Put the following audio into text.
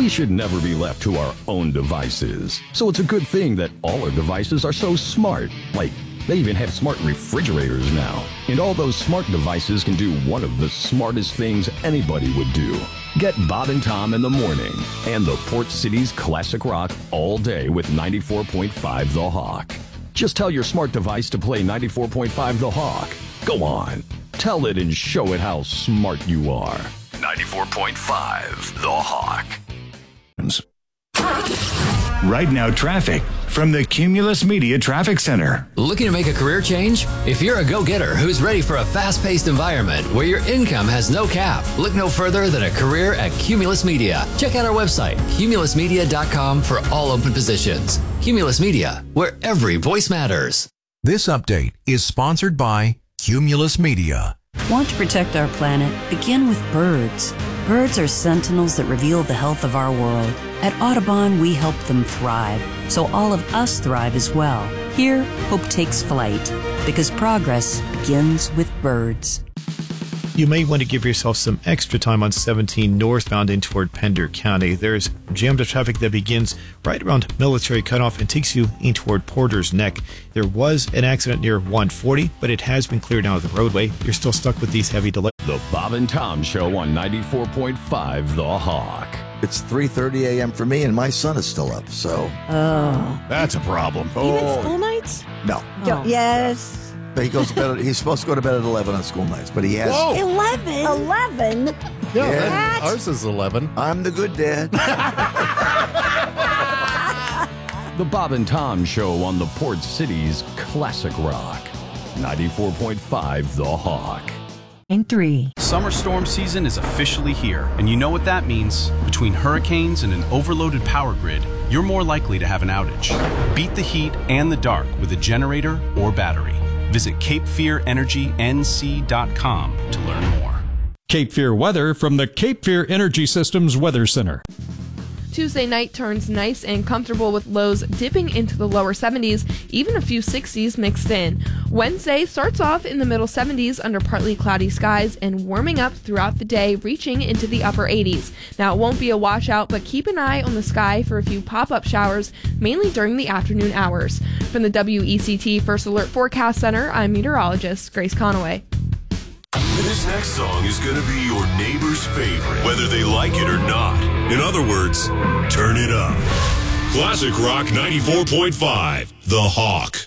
We should never be left to our own devices. So it's a good thing that all our devices are so smart. Like, they even have smart refrigerators now. And all those smart devices can do one of the smartest things anybody would do. Get Bob and Tom in the morning and the Port City's classic rock all day with 94.5 The Hawk. Just tell your smart device to play 94.5 The Hawk. Go on. Tell it and show it how smart you are. 94.5 The Hawk. Right now, traffic from the Cumulus Media Traffic Center. Looking to make a career change? If you're a go-getter who's ready for a fast-paced environment where your income has no cap, look no further than a career at Cumulus Media. Check out our website, cumulusmedia.com, for all open positions. Cumulus Media, where every voice matters. This update is sponsored by Cumulus Media. Want to protect our planet? Begin with birds. Birds are sentinels that reveal the health of our world. At Audubon, we help them thrive, so all of us thrive as well. Here, hope takes flight, because progress begins with birds. You may want to give yourself some extra time on 17 northbound in toward Pender County. There's jammed up traffic that begins right around Military Cutoff and takes you in toward Porter's Neck. There was an accident near 140, but it has been cleared out of the roadway. You're still stuck with these heavy delays. The Bob and Tom Show on 94.5 The Hawk. It's 3:30 a.m. for me, and my son is still up, so... Oh. That's a problem. Even school nights? No. Yes. He goes to bed. He's supposed to go to bed at 11 on school nights, but he has... Whoa. 11? Yeah, ours is 11. I'm the good dad. The Bob and Tom Show on the Port City's classic rock. 94.5 The Hawk. In 3. Summer storm season is officially here, and you know what that means. Between hurricanes and an overloaded power grid, you're more likely to have an outage. Beat the heat and the dark with a generator or battery. Visit CapeFearEnergyNC.com to learn more. Cape Fear weather from the Cape Fear Energy Systems Weather Center. Tuesday night turns nice and comfortable with lows dipping into the lower 70s, even a few 60s mixed in. Wednesday starts off in the middle 70s under partly cloudy skies and warming up throughout the day, reaching into the upper 80s. Now, it won't be a washout, but keep an eye on the sky for a few pop-up showers, mainly during the afternoon hours. From the WECT First Alert Forecast Center, I'm meteorologist Grace Conaway. This next song is going to be your neighbor's favorite, whether they like it or not. In other words, turn it up. Classic Rock 94.5, The Hawk.